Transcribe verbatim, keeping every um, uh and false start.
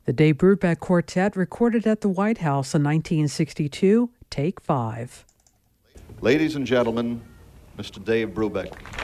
The Dave Brubeck Quartet recorded at the White House in nineteen sixty-two, take five. Ladies and gentlemen, Mister Dave Brubeck.